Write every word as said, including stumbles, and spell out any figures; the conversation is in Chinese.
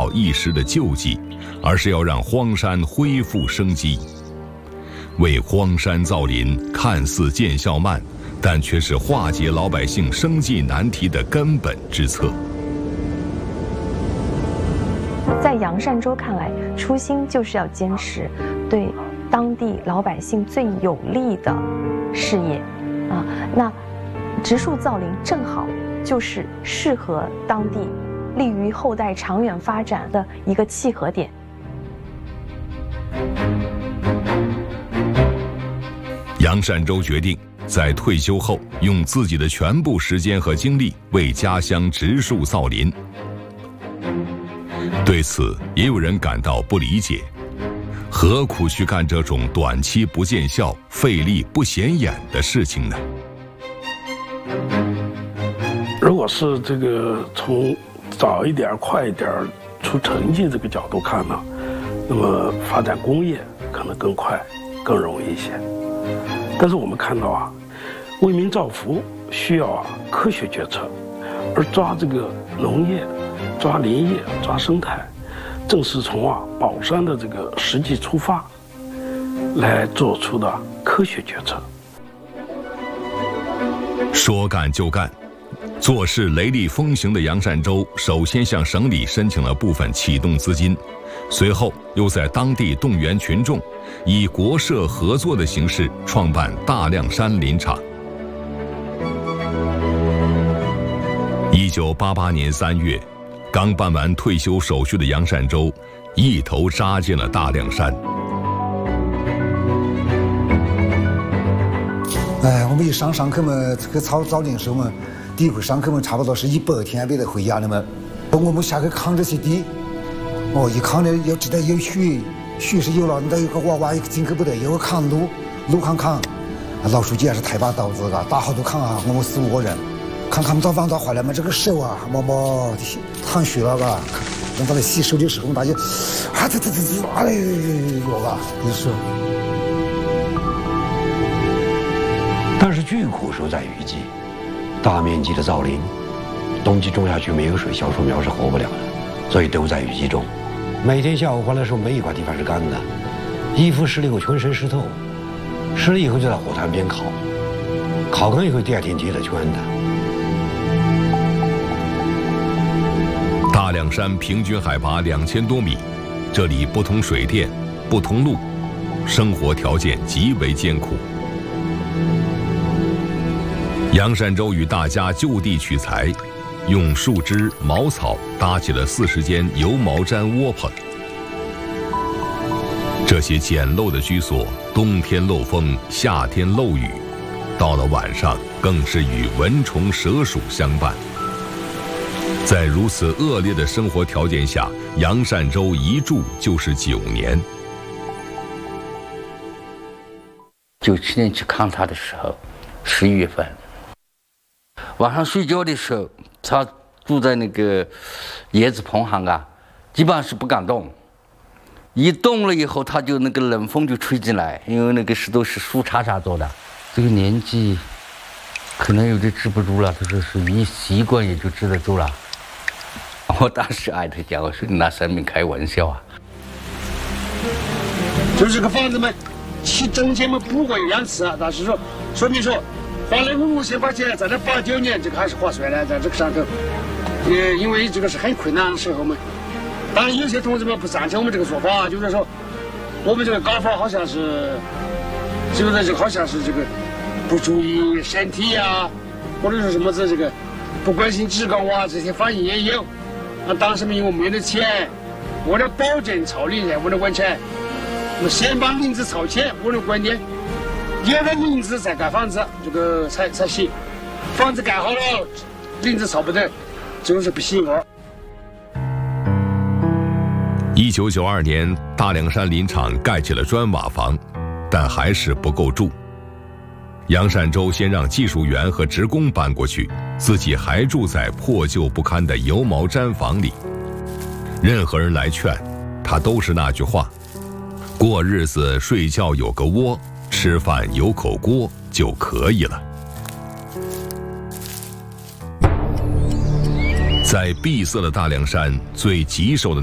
靠一时的救济，而是要让荒山恢复生机。为荒山造林看似见效慢，但却是化解老百姓生计难题的根本之策。 在杨善洲看来，初心就是要坚持对当地老百姓最有利的事业啊。那植树造林正好就是适合当地利于后代长远发展的一个契合点。 杨善洲决定在退休后用自己的全部时间和精力为家乡植树造林。对此，也有人感到不理解，何苦去干这种短期不见效、费力不显眼的事情呢？ 如果是这个从早一点、快一点出成绩这个角度看呢，那么发展工业可能更快、更容易一些。但是我们看到啊，为民造福需要啊科学决策，而抓这个农业、抓林业、抓生态，正是从啊宝山的这个实际出发来做出的科学决策。 说干就干，做事雷厉风行的杨善洲首先向省里申请了部分启动资金，随后又在当地动员群众，以国社合作的形式创办大凉山林场。一九八八年三月，刚办完退休手续的杨善洲一头扎进了大凉山。 哎，我们一上上课嘛，这个草造林的时候嘛，第一回上课嘛，差不多是一百天没得回家的嘛。我们下去扛这些地，哦，一扛呢要知道有水，水是有了，你得有个娃娃进去不得，有个扛路，路扛扛。老书记也是抬把刀子，嘎，打好多扛啊，我们四五个人，扛扛到晚上回来嘛，这个手啊，么么淌血了，嘎。等到来洗手的时候，大家啊，这这这这，哎呦，嘎，你说。 但是巨苦所在雨季，大面积的造林，冬季种下去没有水，小树苗是活不了的，所以都在雨季种。每天下午回来的时候，没一块地方是干的，衣服湿了以后全身湿透，湿了以后就在火炭边烤，烤干以后第二天接着圈的。 大凉山平均海拔两千多米，这里不通水电，不通路，生活条件极为艰苦。杨善洲与大家就地取材，用树枝、茅草搭起了四十间油毛毡窝棚。这些简陋的居所，冬天漏风，夏天漏雨，到了晚上更是与蚊虫蛇鼠相伴。在如此恶劣的生活条件下，杨善洲一住就是九年。 九七年去看他的时候，十一月份。晚上睡觉的时候，他住在那个椰子棚上啊，基本上是不敢动。一动了以后，他就那个冷风就吹进来，因为那个石头是树杈杈做的。这个年纪可能有点治不住了，他说是一习惯也就治得住了。我当时挨他讲，我说你拿生命开玩笑啊！ 就这个房子嘛，起整体嘛不会有两次啊，但是说说明说。花了五千块钱，在这八九年，这个还是划算的，在这个上头，也因为这个是很困难的时候嘛。当然，有些同志们不赞成我们这个做法，就是说，我们这个搞法好像是，就是这个好像是这个不注意身体呀、啊，或者是什么子这个不关心职高啊，这些反应也有。那当时因为我没得钱，为了保证造林人，为了完钱，我先把林子造起，我的观点。有了林子再盖房子，这个才才行。房子盖好了，林子造不得，就是不行了。 一九九二年，大凉山林场盖起了砖瓦房，但还是不够住。杨善洲先让技术员和职工搬过去，自己还住在破旧不堪的油毛毡房里。任何人来劝，他都是那句话：过日子睡觉有个窝，吃饭有口锅就可以了。在闭塞的大凉山，最棘手的